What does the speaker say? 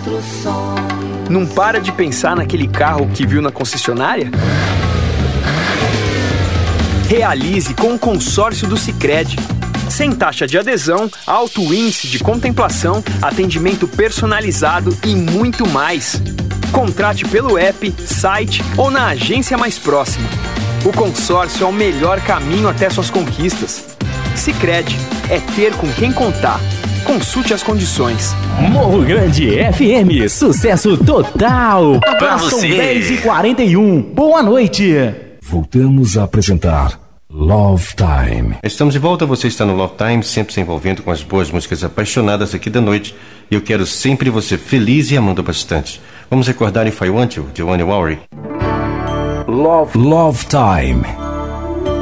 Não para de pensar naquele carro que viu na concessionária? Realize com o consórcio do Sicredi. Sem taxa de adesão, alto índice de contemplação, atendimento personalizado e muito mais. Contrate pelo app, site ou na agência mais próxima. O consórcio é o melhor caminho até suas conquistas. Sicredi, é ter com quem contar. Consulte as condições. Morro Grande FM, sucesso total. Pra São você. 10h41. Boa noite. Voltamos a apresentar Love Time. Estamos de volta, você está no Love Time, sempre se envolvendo com as boas músicas apaixonadas aqui da noite. E eu quero sempre você feliz e amando bastante. Vamos recordar If I Want You, de One Worry. Love Time.